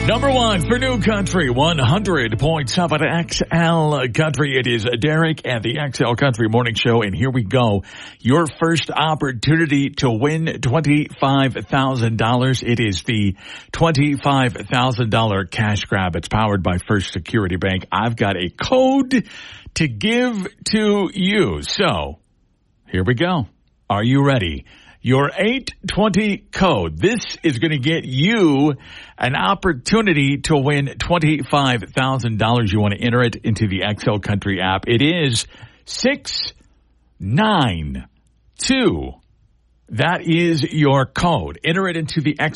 Number one for New Country, 100.7 XL Country. It is Derek and the XL Country Morning Show, and here we go. Your first opportunity to win $25,000. It is the $25,000 cash grab. It's powered by First Security Bank. I've got a code to give to you. So, here we go. Are you ready? Your 820 code. This is going to get you an opportunity to win $25,000. You want to enter it into the XL Country app. It is 692. That is your code. Enter it into the